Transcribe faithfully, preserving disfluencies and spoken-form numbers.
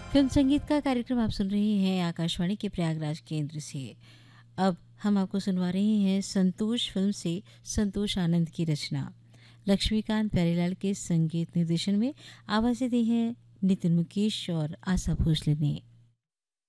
Film संगीत का कार्यक्रम आप सुन रहे हैं आकाशवाणी के प्रयागराज केंद्र से। अब हम आपको सुनवा रहे हैं संतोष फिल्म से संतोष आनंद की रचना। लक्ष्मीकांत प्यारेलाल के संगीत निर्देशन में आवाज़ें दी हैं नितिन मुकेश और आशा भोसले ने।